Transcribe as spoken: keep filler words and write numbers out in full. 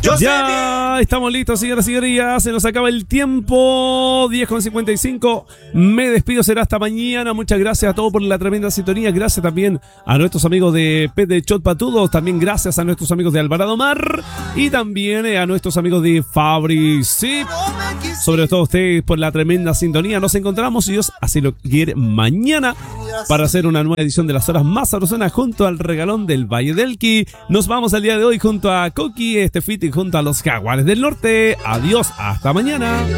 Ya estamos listos, señoras y señorías. Se nos acaba el tiempo. diez con cincuenta y cinco. Me despido, será hasta mañana. Muchas gracias a todos por la tremenda sintonía. Gracias también a nuestros amigos de Pet de Shot Patudos. También gracias a nuestros amigos de Alvarado Mar. Y también a nuestros amigos de Fabricip. Sobre todo ustedes por la tremenda sintonía. Nos encontramos, si Dios así lo quiere, mañana para hacer una nueva edición de las horas más sabrosonas junto al regalón del Valle del Elqui. Nos vamos al día de hoy junto a Coqui, este fit y junto a los Jaguares del Norte. Adiós, hasta mañana.